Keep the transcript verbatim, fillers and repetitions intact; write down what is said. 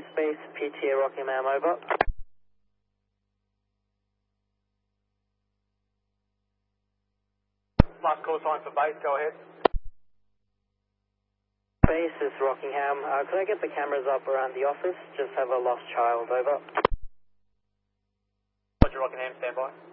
base base, P T A Rockingham, over. Last call sign for base, go ahead. Base is Rockingham. Uh, could I get the cameras up around the office? Just have a lost child, over. Roger, Rockingham, stand by.